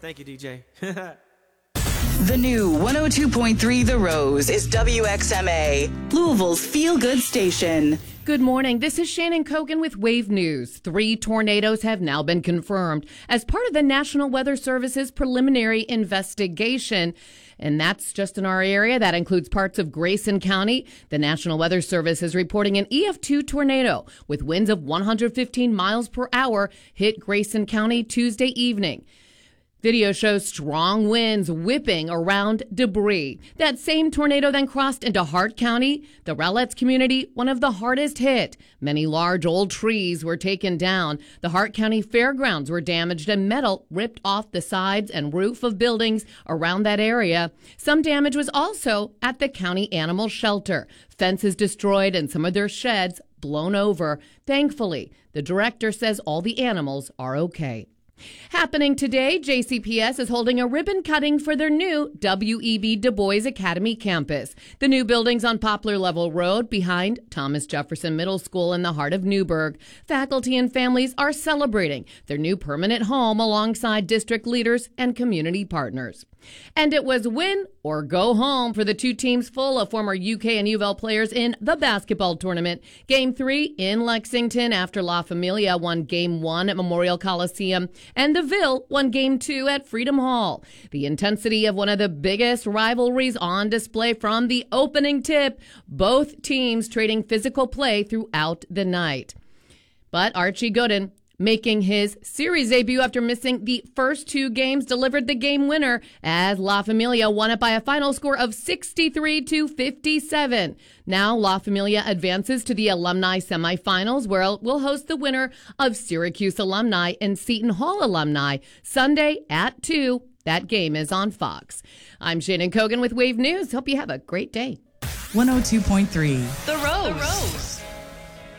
Thank you, DJ. The new 102.3 The Rose is WXMA, Louisville's feel-good station. Good morning. This is Shannon Kogan with Wave News. 3 tornadoes have now been confirmed as part of the National Weather Service's preliminary investigation. And that's just in our area. That includes parts of Grayson County. The National Weather Service is reporting an EF2 tornado with winds of 115 miles per hour hit Grayson County Tuesday evening. Video shows strong winds whipping around debris. That same tornado then crossed into Hart County, the Rowletts community, one of the hardest hit. Many large old trees were taken down. The Hart County Fairgrounds were damaged and metal ripped off the sides and roof of buildings around that area. Some damage was also at the county animal shelter. Fences destroyed and some of their sheds blown over. Thankfully, the director says all the animals are okay. Happening today, JCPS is holding a ribbon cutting for their new W.E.B. Du Bois Academy campus. The new building's on Poplar Level Road behind Thomas Jefferson Middle School in the heart of Newburgh. Faculty and families are celebrating their new permanent home alongside district leaders and community partners. And it was win or go home for the two teams full of former UK and U of L players in the basketball tournament. Game 3 in Lexington after La Familia won Game 1 at Memorial Coliseum and the Ville won Game 2 at Freedom Hall. The intensity of one of the biggest rivalries on display from the opening tip, both teams trading physical play throughout the night. But Archie Gooden, making his series debut after missing the first 2 games, delivered the game winner as La Familia won it by a final score of 63-57. Now La Familia advances to the alumni semifinals, where it will host the winner of Syracuse alumni and Seton Hall alumni Sunday at 2. That game is on Fox. I'm Shannon Kogan with Wave News. Hope you have a great day. 102.3 The Rose.